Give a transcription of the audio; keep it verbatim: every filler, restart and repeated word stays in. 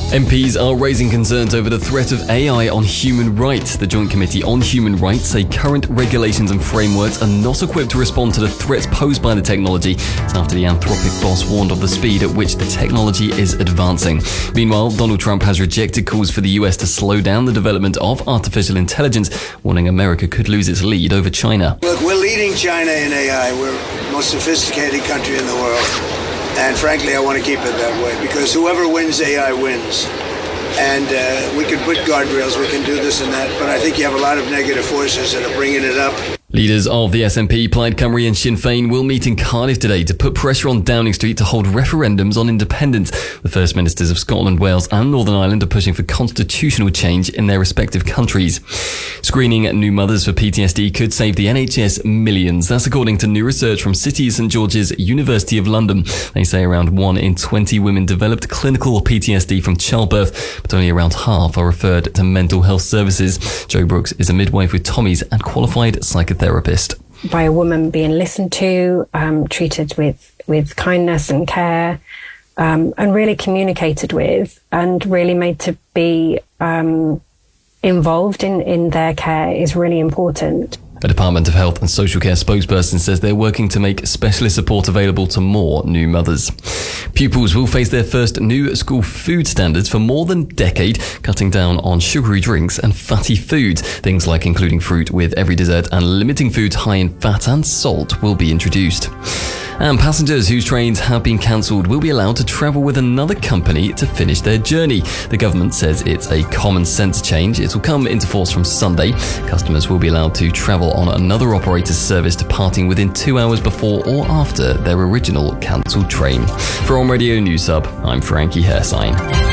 M Ps are raising concerns over the threat of A I on human rights. The Joint Committee on Human Rights say current regulations and frameworks are not equipped to respond to the threats posed by the technology. It's after the Anthropic boss warned of the speed at which the technology is advancing. Meanwhile, Donald Trump has rejected calls for the U S to slow down the development of artificial intelligence, warning America could lose its lead over China. Look, we're leading China in A I. We're the most sophisticated country in the world. And frankly, I want to keep it that way because whoever wins A I wins. And uh, we can put guardrails, we can do this and that, but I think you have a lot of negative forces that are bringing it up. Leaders of the S N P, Plaid Cymru and Sinn Féin will meet in Cardiff today to put pressure on Downing Street to hold referendums on independence. The First Ministers of Scotland, Wales and Northern Ireland are pushing for constitutional change in their respective countries. Screening new mothers for P T S D could save the N H S millions. That's according to new research from City St George's University of London. They say around one in twenty women developed clinical P T S D from childbirth, but only around half are referred to mental health services. Jo Brooks is a midwife with Tommy's and qualified psychotherapist. By a woman being listened to, um, treated with, with kindness and care, um, and really communicated with and really made to be um, involved in, in their care is really important. A Department of Health and Social Care spokesperson says they're working to make specialist support available to more new mothers. Pupils will face their first new school food standards for more than a decade, cutting down on sugary drinks and fatty foods. Things like including fruit with every dessert and limiting foods high in fat and salt will be introduced. And passengers whose trains have been cancelled will be allowed to travel with another company to finish their journey. The government says it's a common sense change. It will come into force from Sunday. Customers will be allowed to travel on another operator's service departing within two hours before or after their original cancelled train. For On Radio News Hub, I'm Frankie Hersign.